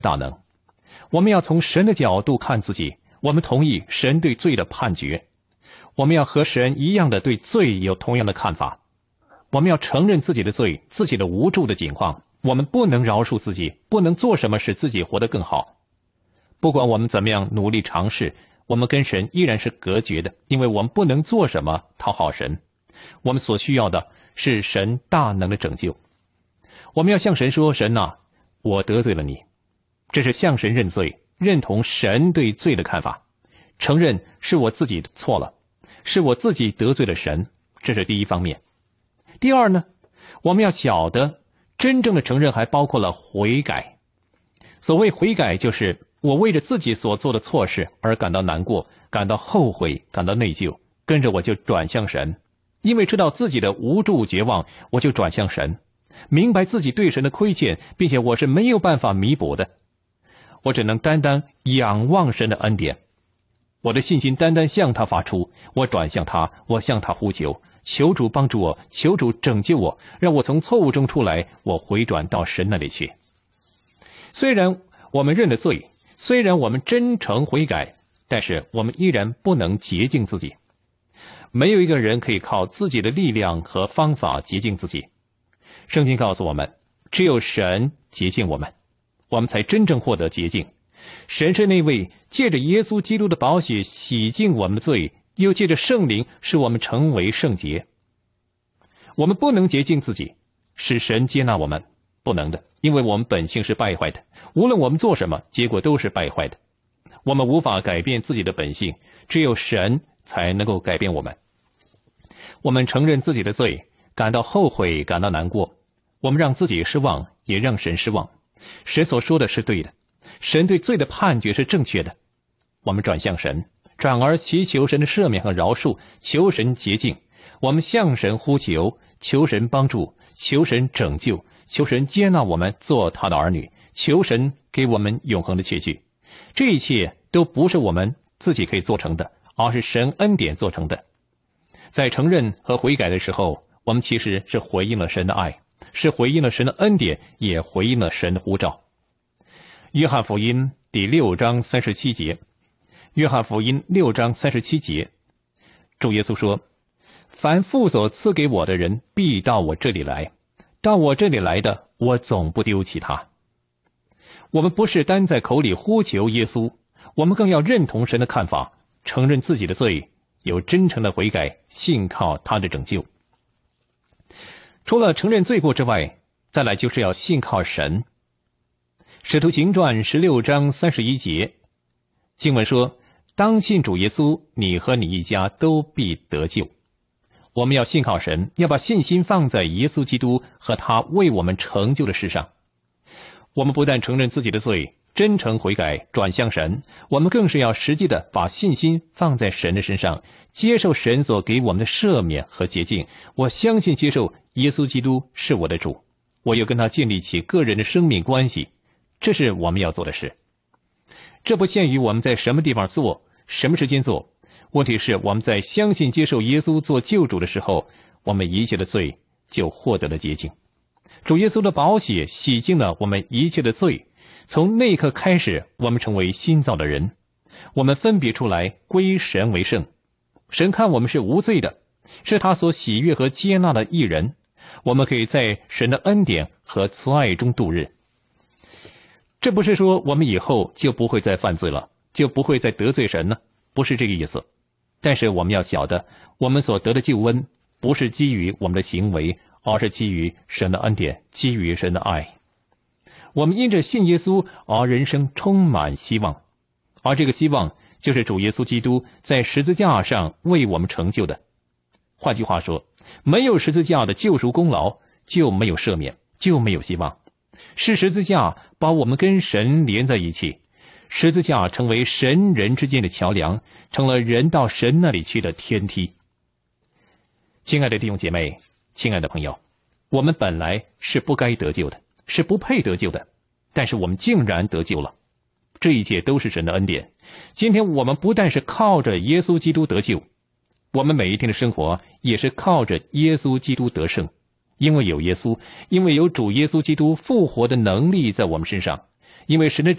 大能。我们要从神的角度看自己，我们同意神对罪的判决，我们要和神一样的对罪有同样的看法。我们要承认自己的罪，自己的无助的境况，我们不能饶恕自己，不能做什么使自己活得更好。不管我们怎么样努力尝试，我们跟神依然是隔绝的，因为我们不能做什么讨好神。我们所需要的是神大能的拯救。我们要向神说，神啊，我得罪了你。这是向神认罪，认同神对罪的看法，承认是我自己错了，是我自己得罪了神，这是第一方面。第二呢，我们要晓得真正的承认还包括了悔改。所谓悔改，就是我为着自己所做的错事而感到难过，感到后悔，感到内疚，跟着我就转向神。因为知道自己的无助绝望，我就转向神，明白自己对神的亏欠，并且我是没有办法弥补的，我只能单单仰望神的恩典。我的信心单单向他发出，我转向他，我向他呼求，求主帮助我，求主拯救我，让我从错误中出来，我回转到神那里去。虽然我们认了罪，虽然我们真诚悔改，但是我们依然不能洁净自己。没有一个人可以靠自己的力量和方法洁净自己。圣经告诉我们，只有神洁净我们，我们才真正获得洁净。神是那位借着耶稣基督的宝血洗净我们的罪，又借着圣灵使我们成为圣洁。我们不能洁净自己，使神接纳我们，不能的，因为我们本性是败坏的，无论我们做什么，结果都是败坏的。我们无法改变自己的本性，只有神才能够改变我们。我们承认自己的罪，感到后悔，感到难过，我们让自己失望，也让神失望。神所说的是对的，神对罪的判决是正确的。我们转向神，转而祈求神的赦免和饶恕，求神洁净。我们向神呼求，求神帮助，求神拯救，求神接纳我们做他的儿女，求神给我们永恒的确据。这一切都不是我们自己可以做成的，而是神恩典做成的。在承认和悔改的时候，我们其实是回应了神的爱，是回应了神的恩典，也回应了神的呼召。约翰福音第6章37节，约翰福音6章37节，主耶稣说，凡父所赐给我的人必到我这里来，到我这里来的，我总不丢弃他。我们不是单在口里呼求耶稣，我们更要认同神的看法，承认自己的罪，有真诚的悔改，信靠他的拯救。除了承认罪过之外，再来就是要信靠神。使徒行传16章31节，经文说，当信主耶稣，你和你一家都必得救。我们要信靠神，要把信心放在耶稣基督和他为我们成就的事上。我们不但承认自己的罪，真诚悔改，转向神，我们更是要实际的把信心放在神的身上，接受神所给我们的赦免和洁净。我相信接受耶稣基督是我的主，我又跟他建立起个人的生命关系，这是我们要做的事。这不限于我们在什么地方做，什么时间做，问题是我们在相信接受耶稣做救主的时候，我们一切的罪就获得了洁净。主耶稣的宝血洗净了我们一切的罪，从那一刻开始，我们成为新造的人，我们分别出来归神为圣。神看我们是无罪的，是他所喜悦和接纳的义人，我们可以在神的恩典和慈爱中度日。这不是说我们以后就不会再犯罪了，就不会再得罪神呢，不是这个意思。但是我们要晓得，我们所得的救恩不是基于我们的行为，而是基于神的恩典，基于神的爱。我们因着信耶稣而人生充满希望，而这个希望就是主耶稣基督在十字架上为我们成就的。换句话说，没有十字架的救赎功劳，就没有赦免，就没有希望。是十字架把我们跟神连在一起，十字架成为神人之间的桥梁，成了人到神那里去的天梯。亲爱的弟兄姐妹，亲爱的朋友，我们本来是不该得救的，是不配得救的，但是我们竟然得救了，这一切都是神的恩典。今天我们不但是靠着耶稣基督得救，我们每一天的生活也是靠着耶稣基督得胜。因为有耶稣，因为有主耶稣基督复活的能力在我们身上， 因为神的